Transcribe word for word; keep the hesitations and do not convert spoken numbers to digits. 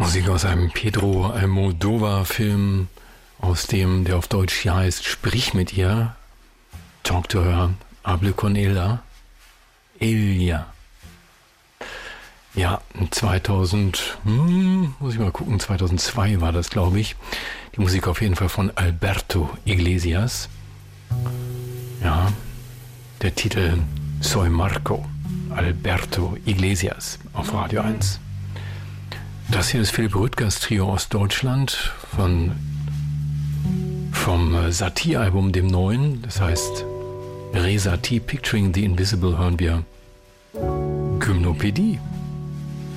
Musik aus einem Pedro Almodóvar-Film, aus dem, der auf Deutsch hier heißt, Sprich mit ihr, Talk to her, hable con ella, Elia. Ja, zweitausend, hm, muss ich mal gucken, zweitausendzwei war das, glaube ich. Die Musik auf jeden Fall von Alberto Iglesias. Ja, der Titel Soy Marco, Alberto Iglesias auf Radio eins. Das hier ist Philipp Rüttgers Trio aus Deutschland von, vom Satie-Album, dem neuen, das heißt Re-Satie, Picturing the Invisible, hören wir Gymnopädie.